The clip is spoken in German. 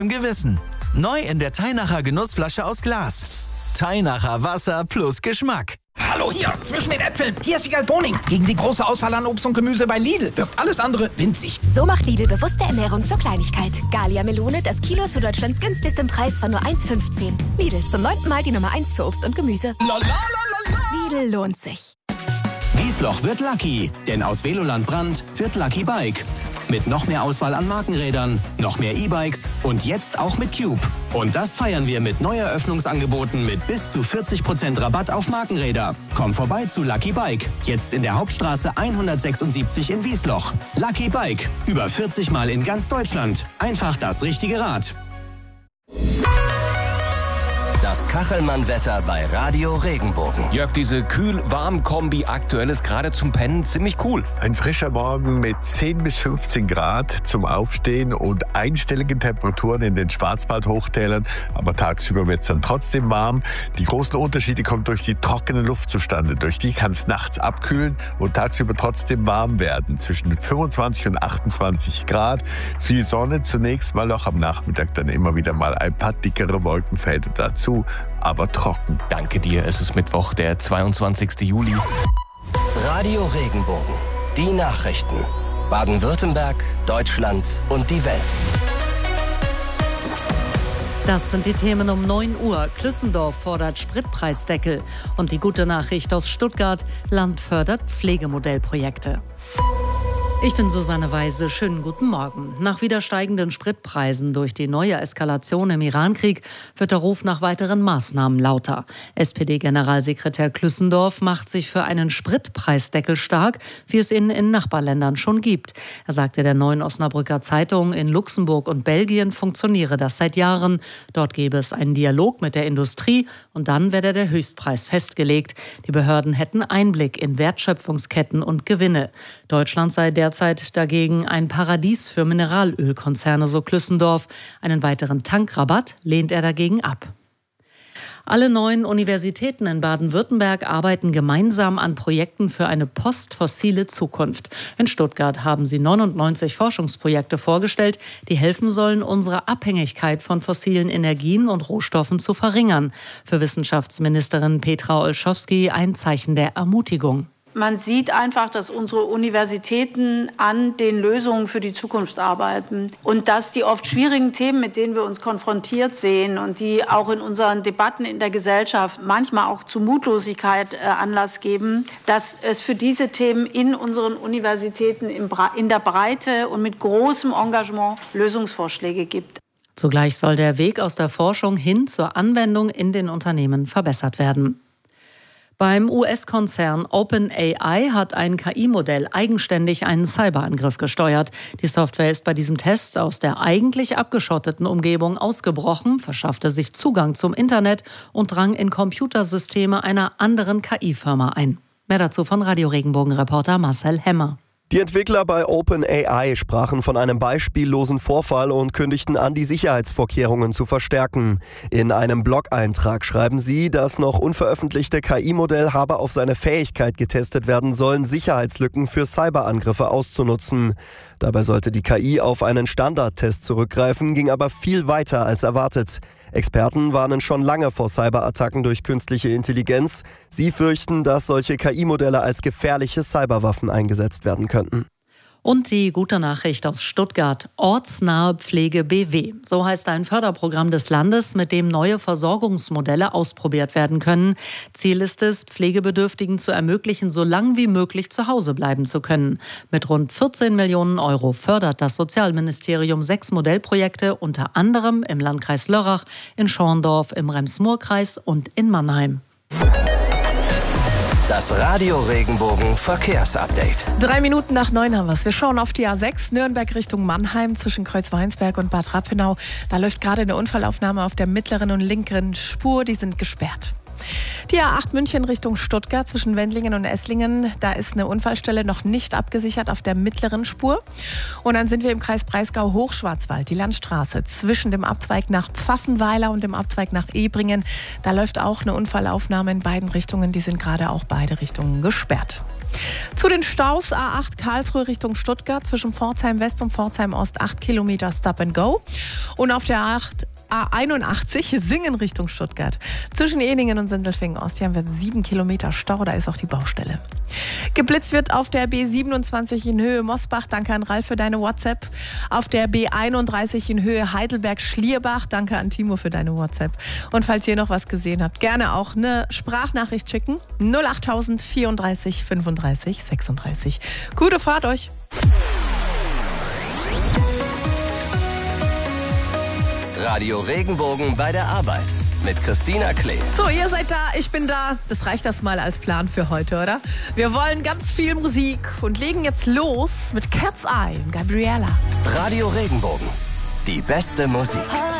im Gewissen. Neu in der Theinacher Genussflasche aus Glas. Theinacher Wasser plus Geschmack. Hallo hier, zwischen den Äpfeln. Hier ist Wiegald Boning. Gegen die große Auswahl an Obst und Gemüse bei Lidl wirkt alles andere winzig. So macht Lidl bewusste Ernährung zur Kleinigkeit. Gallia Melone, das Kilo zu Deutschlands günstigstem Preis von nur 1,15. Lidl, zum 9. Mal die Nummer 1 für Obst und Gemüse. Lidl lohnt sich. Wiesloch wird lucky, denn aus Veloland Brand wird Lucky Bike. Mit noch mehr Auswahl an Markenrädern, noch mehr E-Bikes und jetzt auch mit Cube. Und das feiern wir mit Neueröffnungsangeboten mit bis zu 40% Rabatt auf Markenräder. Komm vorbei zu Lucky Bike, jetzt in der Hauptstraße 176 in Wiesloch. Lucky Bike, über 40 Mal in ganz Deutschland. Einfach das richtige Rad. Das Kachelmann-Wetter bei Radio Regenbogen. Jörg, diese Kühl-Warm-Kombi aktuell ist gerade zum Pennen ziemlich cool. Ein frischer Morgen mit 10 bis 15 Grad zum Aufstehen und einstelligen Temperaturen in den Schwarzwald-Hochtälern. Aber tagsüber wird es dann trotzdem warm. Die großen Unterschiede kommen durch die trockene Luft zustande. Durch die kann es nachts abkühlen und tagsüber trotzdem warm werden. Zwischen 25 und 28 Grad. Viel Sonne zunächst mal, auch am Nachmittag dann immer wieder mal ein paar dickere Wolkenfelder dazu. Aber trocken. Danke dir, es ist Mittwoch, der 22. Juli. Radio Regenbogen. Die Nachrichten. Baden-Württemberg, Deutschland und die Welt. Das sind die Themen um 9 Uhr. Klüssendorf fordert Spritpreisdeckel. Und die gute Nachricht aus Stuttgart: Land fördert Pflegemodellprojekte. Ich bin Susanne Weise. Schönen guten Morgen. Nach wieder steigenden Spritpreisen durch die neue Eskalation im Irankrieg wird der Ruf nach weiteren Maßnahmen lauter. SPD-Generalsekretär Klüssendorf macht sich für einen Spritpreisdeckel stark, wie es ihn in Nachbarländern schon gibt. Er sagte der Neuen Osnabrücker Zeitung, in Luxemburg und Belgien funktioniere das seit Jahren. Dort gäbe es einen Dialog mit der Industrie und dann werde der Höchstpreis festgelegt. Die Behörden hätten Einblick in Wertschöpfungsketten und Gewinne. Deutschland sei derzeit dagegen ein Paradies für Mineralölkonzerne, so Klüssendorf. Einen weiteren Tankrabatt lehnt er dagegen ab. Alle 9 Universitäten in Baden-Württemberg arbeiten gemeinsam an Projekten für eine postfossile Zukunft. In Stuttgart haben sie 99 Forschungsprojekte vorgestellt, die helfen sollen, unsere Abhängigkeit von fossilen Energien und Rohstoffen zu verringern. Für Wissenschaftsministerin Petra Olschowski ein Zeichen der Ermutigung. Man sieht einfach, dass unsere Universitäten an den Lösungen für die Zukunft arbeiten und dass die oft schwierigen Themen, mit denen wir uns konfrontiert sehen und die auch in unseren Debatten in der Gesellschaft manchmal auch zu Mutlosigkeit Anlass geben, dass es für diese Themen in unseren Universitäten in der Breite und mit großem Engagement Lösungsvorschläge gibt. Zugleich soll der Weg aus der Forschung hin zur Anwendung in den Unternehmen verbessert werden. Beim US-Konzern OpenAI hat ein KI-Modell eigenständig einen Cyberangriff gesteuert. Die Software ist bei diesem Test aus der eigentlich abgeschotteten Umgebung ausgebrochen, verschaffte sich Zugang zum Internet und drang in Computersysteme einer anderen KI-Firma ein. Mehr dazu von Radio Regenbogen-Reporter Marcel Hemmer. Die Entwickler bei OpenAI sprachen von einem beispiellosen Vorfall und kündigten an, die Sicherheitsvorkehrungen zu verstärken. In einem Blog-Eintrag schreiben sie, das noch unveröffentlichte KI-Modell habe auf seine Fähigkeit getestet werden sollen, Sicherheitslücken für Cyberangriffe auszunutzen. Dabei sollte die KI auf einen Standardtest zurückgreifen, ging aber viel weiter als erwartet. Experten warnen schon lange vor Cyberattacken durch künstliche Intelligenz. Sie fürchten, dass solche KI-Modelle als gefährliche Cyberwaffen eingesetzt werden könnten. Und die gute Nachricht aus Stuttgart: Ortsnahe Pflege BW. So heißt ein Förderprogramm des Landes, mit dem neue Versorgungsmodelle ausprobiert werden können. Ziel ist es, Pflegebedürftigen zu ermöglichen, so lang wie möglich zu Hause bleiben zu können. Mit rund 14 Millionen Euro fördert das Sozialministerium 6 Modellprojekte, unter anderem im Landkreis Lörrach, in Schorndorf, im Rems-Murr-Kreis und in Mannheim. Das Radio Regenbogen Verkehrsupdate. 3 Minuten nach 9 haben wir es. Wir schauen auf die A6 Nürnberg Richtung Mannheim zwischen Kreuzweinsberg und Bad Rappenau. Da läuft gerade eine Unfallaufnahme auf der mittleren und linkeren Spur. Die sind gesperrt. Die A8 München Richtung Stuttgart zwischen Wendlingen und Esslingen, da ist eine Unfallstelle noch nicht abgesichert auf der mittleren Spur. Und dann sind wir im Kreis Breisgau-Hochschwarzwald, die Landstraße zwischen dem Abzweig nach Pfaffenweiler und dem Abzweig nach Ebringen. Da läuft auch eine Unfallaufnahme in beiden Richtungen, die sind gerade auch beide Richtungen gesperrt. Zu den Staus A8 Karlsruhe Richtung Stuttgart zwischen Pforzheim West und Pforzheim Ost 8 Kilometer Stop and Go. Und auf der A81 Singen Richtung Stuttgart. Zwischen Ehningen und Sindelfingen Ost hier haben wir 7 Kilometer Stau, da ist auch die Baustelle. Geblitzt wird auf der B27 in Höhe Mosbach. Danke an Ralf für deine WhatsApp. Auf der B31 in Höhe Heidelberg-Schlierbach. Danke an Timo für deine WhatsApp. Und falls ihr noch was gesehen habt, gerne auch eine Sprachnachricht schicken. 08000 34 35 36. Gute Fahrt euch. Radio Regenbogen bei der Arbeit mit Christina Klee. So, ihr seid da, ich bin da. Das reicht das mal als Plan für heute, oder? Wir wollen ganz viel Musik und legen jetzt los mit Cat's Eye und Gabriella. Radio Regenbogen, die beste Musik.